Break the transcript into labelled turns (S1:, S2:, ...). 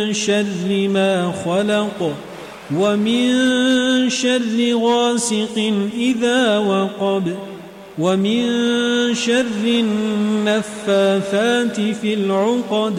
S1: شر ما خلق ومن شر غاسق إذا وقب ومن شر النفاثات في العقد